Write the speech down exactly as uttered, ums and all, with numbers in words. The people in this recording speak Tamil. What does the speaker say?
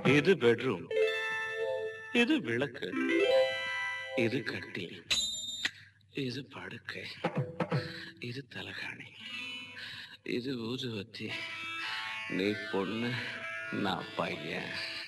இது பெட்ரூம், இது விளக்கு, இது கட்டில், இது படுக்கை, இது தலகாணி, இது ஊதுவத்தி. நீ பொண்ணு, நான் பையன்.